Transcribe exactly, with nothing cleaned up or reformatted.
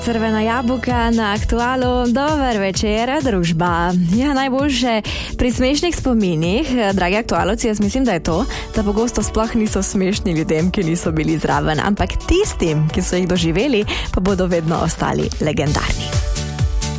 Crvena jabolka na Aktualu. Dober večer, družba. Ja, najboljše pri smešnih spominih, dragi aktualovci, jaz mislim, da je to, da pogosto sploh niso smešni ljudem, ki niso bili zraven, ampak tistim, ki so jih doživeli, pa bodo vedno ostali legendarni.